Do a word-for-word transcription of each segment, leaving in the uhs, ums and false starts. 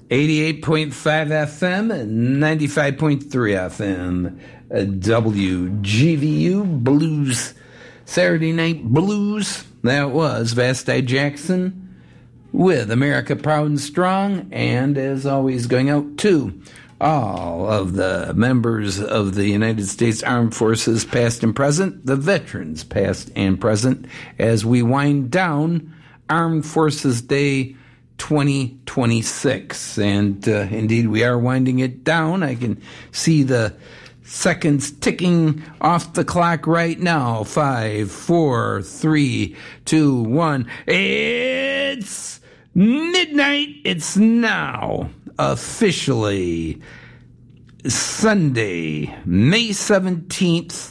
eighty-eight point five F M and ninety-five point three F M. Uh, W G V U Blues, Saturday Night Blues. That was Vasti Jackson with America Proud and Strong. And as always, going out to all of the members of the United States Armed Forces, past and present, the veterans, past and present, as we wind down Armed Forces Day twenty twenty-six. And uh, indeed, we are winding it down. I can see the seconds ticking off the clock right now. Five, four, three, two, one. It's midnight. It's now officially Sunday, May seventeenth,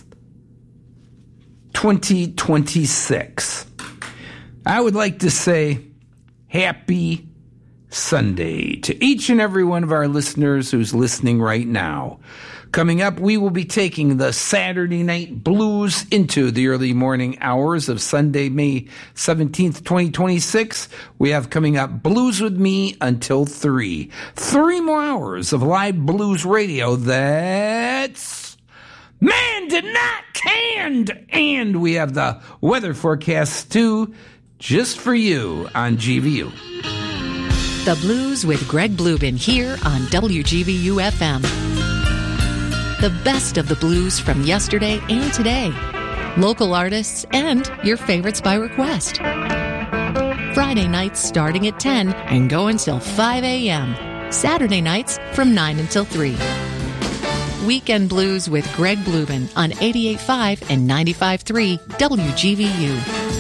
twenty twenty-six. I would like to say happy Sunday to each and every one of our listeners who's listening right now. Coming up, we will be taking the Saturday Night Blues into the early morning hours of Sunday, May seventeenth, twenty twenty-six. We have coming up Blues with Me until three. Three more hours of live blues radio. That's Man Did Not Canned. And we have the weather forecast, too, just for you on G V U. The Blues with Greg Bluebin here on W G V U F M. The best of the blues from yesterday and today. Local artists and your favorites by request. Friday nights starting at ten and go until five a.m. Saturday nights from nine until three. Weekend Blues with Greg Bluebin on eighty-eight point five and ninety-five point three W G V U.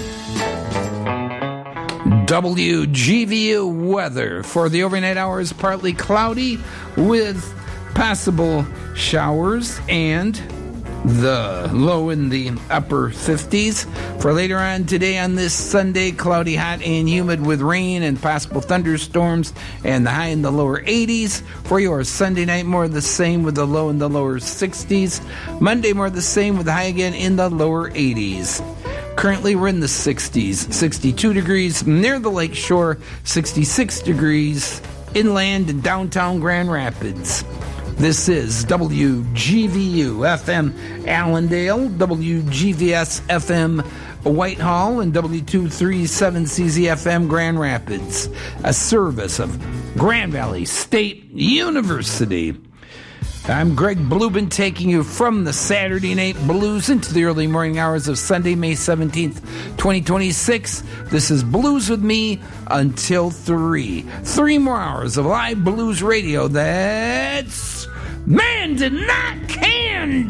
W G V U weather for the overnight hours, partly cloudy with possible showers and the low in the upper fifties. For later on today on this Sunday, cloudy, hot, and humid with rain and possible thunderstorms, and the high in the lower eighties. For your Sunday night, more of the same with the low in the lower sixties. Monday, more of the same with the high again in the lower eighties. Currently, we're in the sixties, sixty-two degrees near the lake shore, sixty-six degrees inland in downtown Grand Rapids. This is W G V U F M Allendale, W G V S F M Whitehall, and W two thirty-seven C Z F M Grand Rapids, a service of Grand Valley State University. I'm Greg Bluebin, taking you from the Saturday Night Blues into the early morning hours of Sunday, May seventeenth, twenty twenty-six. This is Blues with Me until three. Three more hours of live blues radio. That's Man Did Not Canned.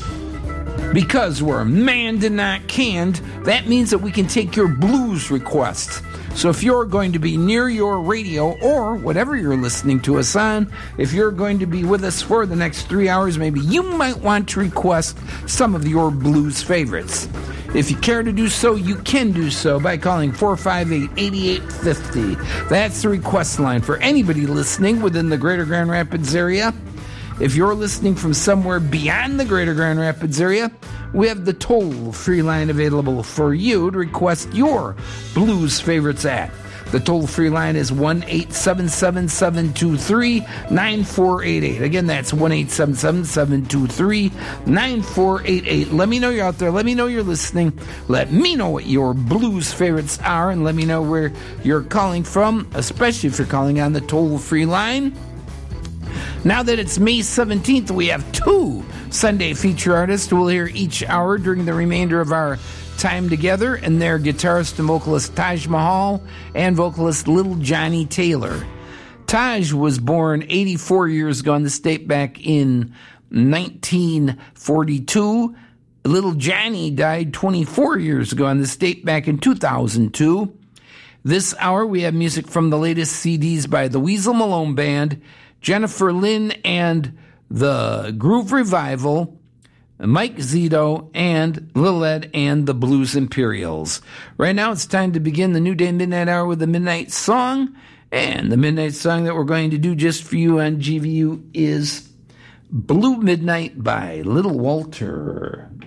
Because we're Man Did Not Canned, that means that we can take your blues requests. So if you're going to be near your radio or whatever you're listening to us on, if you're going to be with us for the next three hours, maybe you might want to request some of your blues favorites. If you care to do so, you can do so by calling four five eight, eight eight five zero. That's the request line for anybody listening within the greater Grand Rapids area. If you're listening from somewhere beyond the greater Grand Rapids area, we have the toll-free line available for you to request your blues favorites at. The toll-free line is one eight seven seven, seven two three, nine four eight eight. Again, that's one eight seven seven, seven two three, nine four eight eight. Let me know you're out there. Let me know you're listening. Let me know what your blues favorites are, and let me know where you're calling from, especially if you're calling on the toll-free line. Now that it's May seventeenth, we have two Sunday feature artists who will hear each hour during the remainder of our time together, and they're guitarist and vocalist Taj Mahal and vocalist Little Johnny Taylor. Taj was born eighty-four years ago in the state back in nineteen forty-two. Little Johnny died twenty-four years ago in the state back in two thousand two. This hour we have music from the latest C Ds by the Weasel Malone Band, Jennifer Lynn and the Groove Revival, Mike Zito, and Lil Ed and the Blues Imperials. Right now it's time to begin the New Day Midnight Hour with the Midnight Song. And the Midnight Song that we're going to do just for you on G V U is Blue Midnight by Little Walter.